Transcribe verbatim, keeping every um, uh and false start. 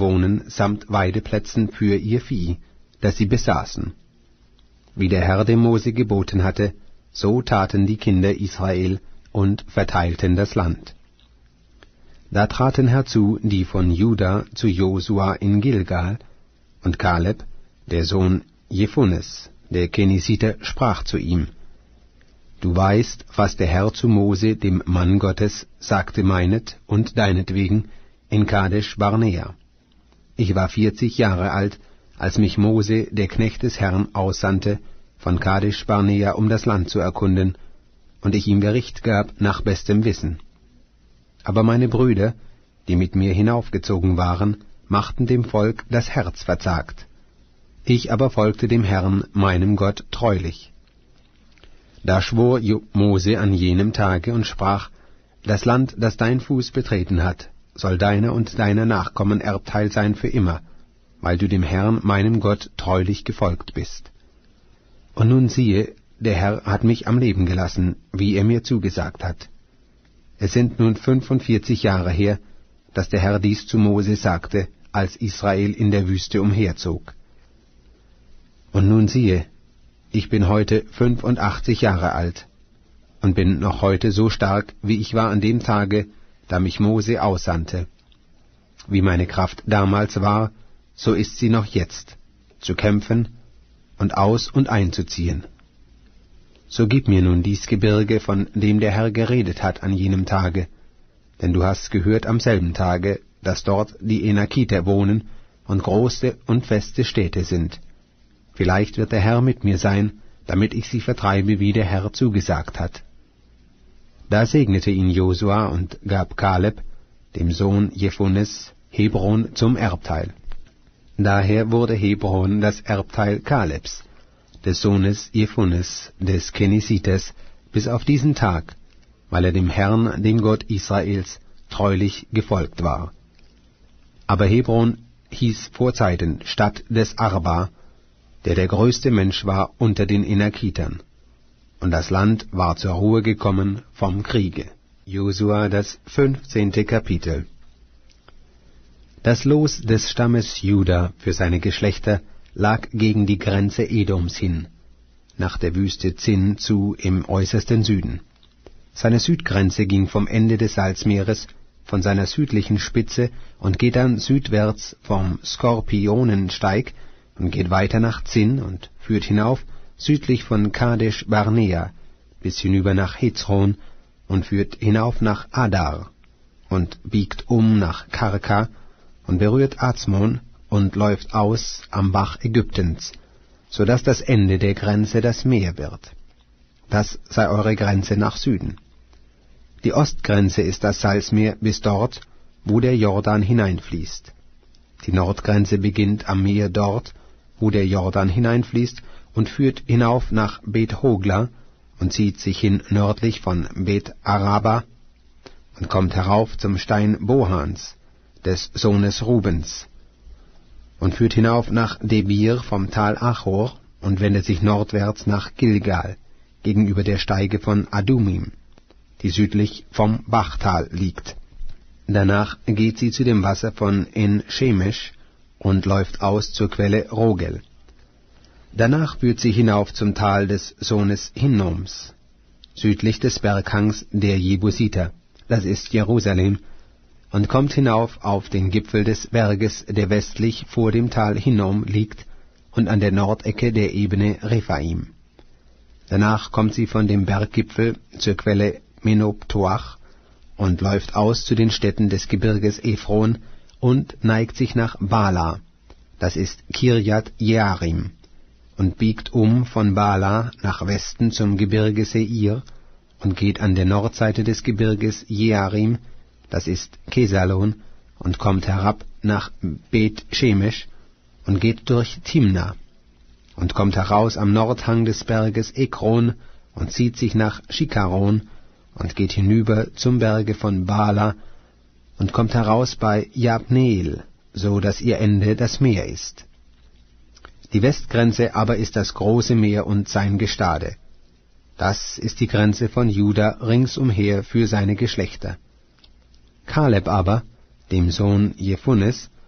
wohnen samt Weideplätzen für ihr Vieh, das sie besaßen. Wie der Herr dem Mose geboten hatte, so taten die Kinder Israel und verteilten das Land. Da traten herzu die von Juda zu Josua in Gilgal, und Kaleb, der Sohn Jephunes, der Kenisiter, sprach zu ihm: Du weißt, was der Herr zu Mose, dem Mann Gottes, sagte meinet und deinetwegen in Kadesh Barnea. Ich war vierzig Jahre alt, als mich Mose, der Knecht des Herrn, aussandte, von Kadesh Barnea, um das Land zu erkunden, und ich ihm Bericht gab nach bestem Wissen. Aber meine Brüder, die mit mir hinaufgezogen waren, machten dem Volk das Herz verzagt. Ich aber folgte dem Herrn, meinem Gott, treulich. Da schwor Mose an jenem Tage und sprach: Das Land, das dein Fuß betreten hat, soll deiner und deiner Nachkommen Erbteil sein für immer, weil du dem Herrn, meinem Gott, treulich gefolgt bist. Und nun siehe, der Herr hat mich am Leben gelassen, wie er mir zugesagt hat. Es sind nun fünfundvierzig Jahre her, dass der Herr dies zu Mose sagte, als Israel in der Wüste umherzog. Und nun siehe, ich bin heute fünfundachtzig Jahre alt und bin noch heute so stark, wie ich war an dem Tage, da mich Mose aussandte. Wie meine Kraft damals war, so ist sie noch jetzt, zu kämpfen und aus- und einzuziehen. So gib mir nun dies Gebirge, von dem der Herr geredet hat an jenem Tage, denn du hast gehört am selben Tage, dass dort die Enakiter wohnen und große und feste Städte sind. Vielleicht wird der Herr mit mir sein, damit ich sie vertreibe, wie der Herr zugesagt hat. Da segnete ihn Josua und gab Kaleb, dem Sohn Jephunes, Hebron zum Erbteil. Daher wurde Hebron das Erbteil Kalebs, des Sohnes Jephunes, des Kenisiters, bis auf diesen Tag, weil er dem Herrn, dem Gott Israels, treulich gefolgt war. Aber Hebron hieß vorzeiten Stadt des Arba, der der größte Mensch war unter den Enakitern. Und das Land war zur Ruhe gekommen vom Kriege. Josua, das fünfzehnte Kapitel. Das Los des Stammes Juda für seine Geschlechter lag gegen die Grenze Edoms hin, nach der Wüste Zin zu im äußersten Süden. Seine Südgrenze ging vom Ende des Salzmeeres, von seiner südlichen Spitze, und geht dann südwärts vom Skorpionensteig und geht weiter nach Zin und führt hinauf südlich von Kadesh Barnea bis hinüber nach Hezron und führt hinauf nach Adar und biegt um nach Karka und berührt Azmon und läuft aus am Bach Ägyptens, so dass das Ende der Grenze das Meer wird. Das sei eure Grenze nach Süden. Die Ostgrenze ist das Salzmeer bis dort, wo der Jordan hineinfließt. Die Nordgrenze beginnt am Meer dort, wo der Jordan hineinfließt, und führt hinauf nach Bet Hogla und zieht sich hin nördlich von Bet Araba und kommt herauf zum Stein Bohans, des Sohnes Rubens, und führt hinauf nach Debir vom Tal Achor und wendet sich nordwärts nach Gilgal, gegenüber der Steige von Adumim, die südlich vom Bachtal liegt. Danach geht sie zu dem Wasser von En-Shemesh und läuft aus zur Quelle Rogel. Danach führt sie hinauf zum Tal des Sohnes Hinnoms, südlich des Berghangs der Jebusiter, das ist Jerusalem, und kommt hinauf auf den Gipfel des Berges, der westlich vor dem Tal Hinnom liegt und an der Nordecke der Ebene Rephaim. Danach kommt sie von dem Berggipfel zur Quelle Menoptoach und läuft aus zu den Städten des Gebirges Ephron und neigt sich nach Bala, das ist Kirjat Jearim, und biegt um von Bala nach Westen zum Gebirge Seir und geht an der Nordseite des Gebirges Jearim, das ist Kesalon, und kommt herab nach Bet Shemesh und geht durch Timna und kommt heraus am Nordhang des Berges Ekron und zieht sich nach Schikaron und geht hinüber zum Berge von Bala und kommt heraus bei Jabneel, so dass ihr Ende das Meer ist. Die Westgrenze aber ist das große Meer und sein Gestade. Das ist die Grenze von Juda ringsumher für seine Geschlechter. Kaleb aber, dem Sohn Jephunes,